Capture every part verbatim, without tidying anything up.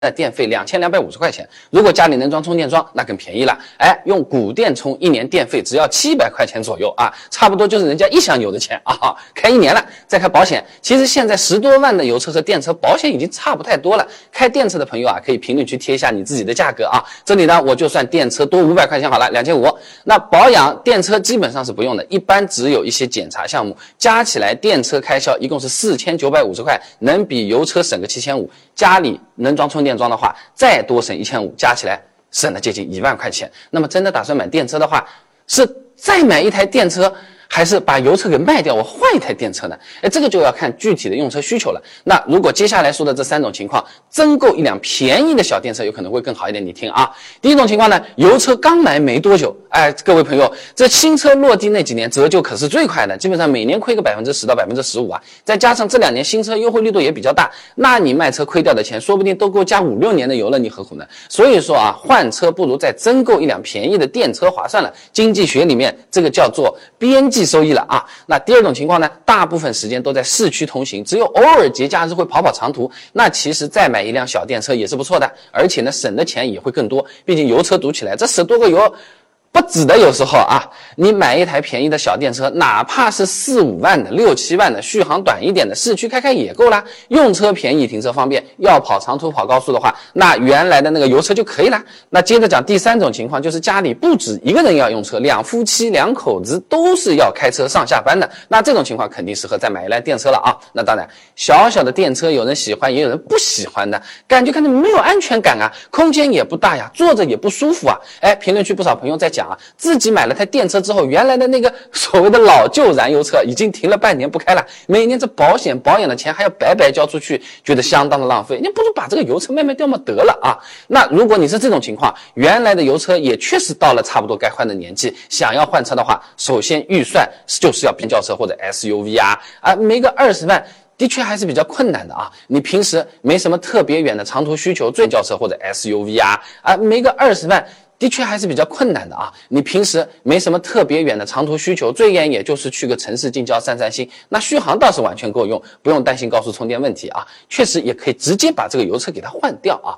的电费两千两百五十块钱，如果家里能装充电桩，那更便宜了。哎，用骨电充一年电费只要七百块钱左右啊，差不多就是人家一箱油的钱啊。开一年了，再开保险。其实现在十多万的油车和电车保险已经差不太多了。开电车的朋友啊，可以评论区贴一下你自己的价格啊。这里呢，我就算电车多五百块钱好了，两千五。那保养电车基本上是不用的，一般只有一些检查项目，加起来电车开销一共是四千九百五十块，能比油车省个七千五。家里能装充电桩的话，再多省一千五，加起来省了接近一万块钱。那么真的打算买电车的话，是再买一台电车，还是把油车给卖掉，我换一台电车呢？哎，这个就要看具体的用车需求了。那如果接下来说的这三种情况，增购一辆便宜的小电车有可能会更好一点。你听啊，第一种情况呢，油车刚来没多久，哎，各位朋友，这新车落地那几年折旧可是最快的，基本上每年亏个百分之十到百分之十五啊。再加上这两年新车优惠力度也比较大，那你卖车亏掉的钱，说不定都够加五六年的油了，你何苦呢？所以说啊，换车不如再增购一辆便宜的电车划算了。经济学里面这个叫做边际收益了啊。那第二种情况呢，大部分时间都在市区通行，只有偶尔节假日会跑跑长途，那其实再买一辆小电车也是不错的，而且呢省的钱也会更多，毕竟油车堵起来这十多个油不止的，有时候啊，你买一台便宜的小电车，哪怕是四五万的、六七万的，续航短一点的，市区开开也够啦。用车便宜，停车方便，要跑长途、跑高速的话，那原来的那个油车就可以了。那接着讲第三种情况，就是家里不止一个人要用车，两夫妻、两口子都是要开车上下班的，那这种情况肯定适合再买一辆电车了啊。那当然，小小的电车有人喜欢，也有人不喜欢的，感觉看着没有安全感啊，空间也不大呀，坐着也不舒服啊。哎，评论区不少朋友在讲。啊，自己买了台电车之后，原来的那个所谓的老旧燃油车已经停了半年不开了，每年这保险保养的钱还要白白交出去，觉得相当的浪费。你不如把这个油车卖卖掉嘛得了啊。那如果你是这种情况，原来的油车也确实到了差不多该换的年纪，想要换车的话，首先预算就是要平轿车或者 S U V 啊，啊，没个二十万。的确还是比较困难的啊！你平时没什么特别远的长途需求，最轿车或者 S U V 啊，啊，没个二十万。的确还是比较困难的啊！你平时没什么特别远的长途需求，最远也就是去个城市近郊散散心，那续航倒是完全够用，不用担心高速充电问题啊！确实也可以直接把这个油车给它换掉啊！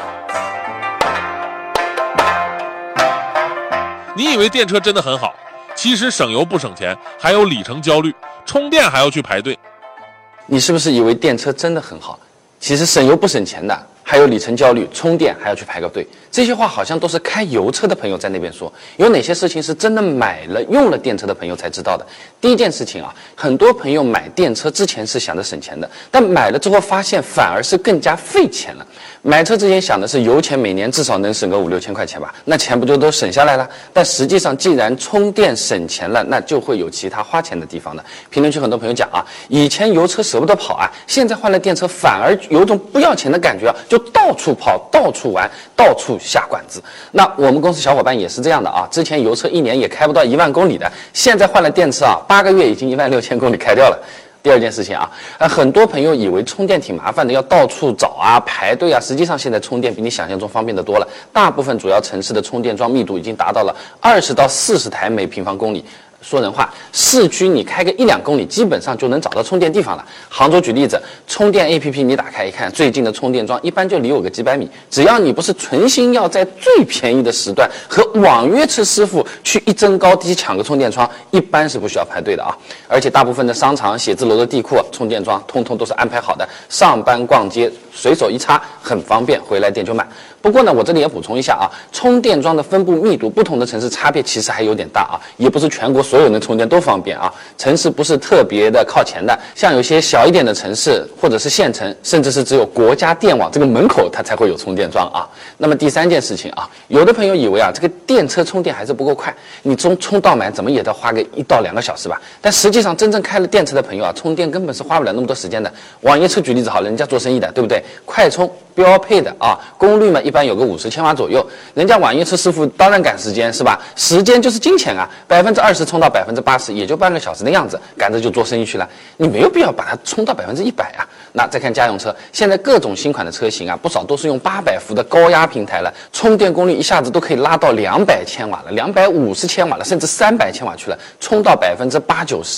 你以为电车真的很好，其实省油不省钱，还有里程焦虑，充电还要去排队。 你是不是以为电车真的很好？其实省油不省钱的。还有里程焦虑，充电还要去排个队，这些话好像都是开油车的朋友在那边说。有哪些事情是真的买了用了电车的朋友才知道的？第一件事情啊，很多朋友买电车之前是想着省钱的，但买了之后发现反而是更加费钱了。买车之前想的是油钱每年至少能省个五六千块钱吧，那钱不就都省下来了？但实际上既然充电省钱了，那就会有其他花钱的地方的。评论区很多朋友讲啊，以前油车舍不得跑啊，现在换了电车反而有种不要钱的感觉啊，就到处跑，到处玩，到处下馆子。那我们公司小伙伴也是这样的啊，之前油车一年也开不到一万公里的，现在换了电车啊，八个月已经一万六千公里开掉了。第二件事情啊，呃，很多朋友以为充电挺麻烦的，要到处找啊、排队啊。实际上，现在充电比你想象中方便的多了。大部分主要城市的充电桩密度已经达到了二十到四十台每平方公里。说人话，市区你开个一两公里，基本上就能找到充电地方了。杭州举例子，充电 A P P 你打开一看，最近的充电桩一般就离我个几百米。只要你不是存心要在最便宜的时段和网约车师傅去一争高低抢个充电桩，一般是不需要排队的啊。而且大部分的商场、写字楼的地库充电桩，通通都是安排好的，上班逛街随手一插，很方便，回来电就满。不过呢，我这里也补充一下啊，充电桩的分布密度，不同的城市差别其实还有点大啊，也不是全国所有人充电都方便啊。城市不是特别的靠前的，像有些小一点的城市或者是县城，甚至是只有国家电网这个门口它才会有充电桩啊。那么第三件事情啊，有的朋友以为啊，这个电车充电还是不够快，你充充到满怎么也得花个一到两个小时吧。但实际上真正开了电车的朋友啊，充电根本是花不了那么多时间的。网约车举例子好了，人家做生意的，对不对？快充标配的啊，功率嘛一般有个五十千瓦左右，人家网约车师傅当然赶时间是吧？时间就是金钱啊，百分之二十充到百分之八十，也就半个小时的样子，赶着就做生意去了。你没有必要把它充到百分之一百啊。那再看家用车，现在各种新款的车型啊，不少都是用八百伏的高压平台了，充电功率一下子都可以拉到两百千瓦了，两百五十千瓦了，甚至三百千瓦去了，充到百分之八九十。